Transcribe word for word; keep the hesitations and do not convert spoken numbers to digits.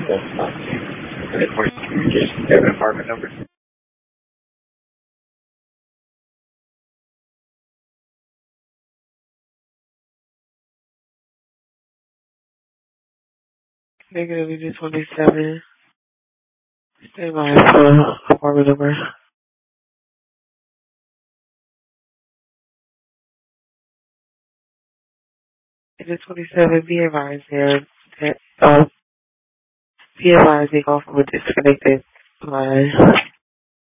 Good morning. Communication. Do you have an apartment number? Negative unit twenty-seven. Stay by for apartment number. Unit twenty-seven, be advised there that, uh, be advised they go from a disconnected line.